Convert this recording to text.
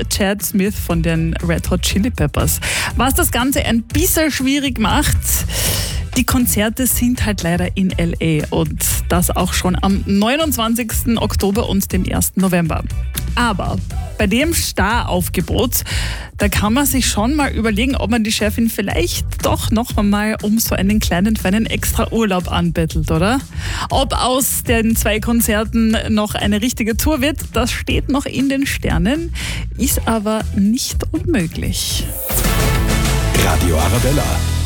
Chad Smith von den Red Hot Chili Peppers. Was das Ganze ein bisschen schwierig macht, die Konzerte sind halt leider in L.A. und das auch schon am 29. Oktober und dem 1. November. Aber bei dem Staraufgebot, da kann man sich schon mal überlegen, ob man die Chefin vielleicht doch noch einmal um so einen kleinen, feinen extra Urlaub anbettelt, oder? Ob aus den 2 Konzerten noch eine richtige Tour wird, das steht noch in den Sternen, ist aber nicht unmöglich. Radio Arabella.